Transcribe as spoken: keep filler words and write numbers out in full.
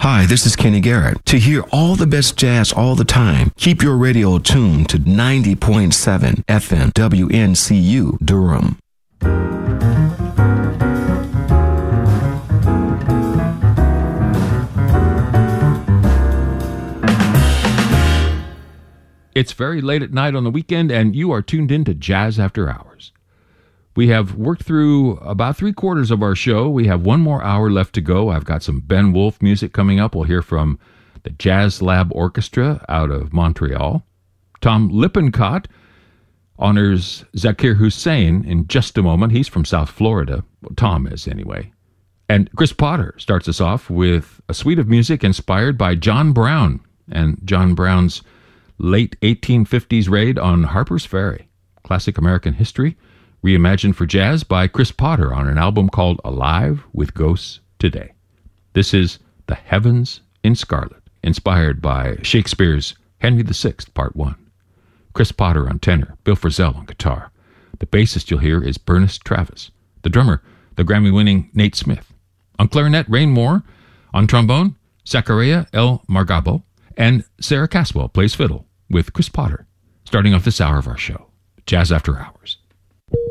Hi, this is Kenny Garrett. To hear all the best jazz all the time, keep your radio tuned to ninety point seven F M W N C U Durham. It's very late at night on the weekend, and you are tuned in to Jazz After Hours. We have worked through about three quarters of our show. We have one more hour left to go. I've got some Ben Wolf music coming up. We'll hear from the Jazz Lab Orchestra out of Montreal. Tom Lippincott honors Zakir Hussain in just a moment. He's from South Florida. Well, Tom is, anyway. And Chris Potter starts us off with a suite of music inspired by John Brown and John Brown's late eighteen fifties raid on Harper's Ferry. Classic American history, reimagined for jazz by Chris Potter on an album called Alive with Ghosts Today. This is The Heavens in Scarlet, inspired by Shakespeare's Henry the Sixth, Part one. Chris Potter on tenor, Bill Frisell on guitar. The bassist you'll hear is Bernice Travis. The drummer, the Grammy-winning Nate Smith. On clarinet, Rain Moore. On trombone, Zachariah El Margabo. And Sarah Caswell plays fiddle with Chris Potter, starting off this hour of our show, Jazz After Hours.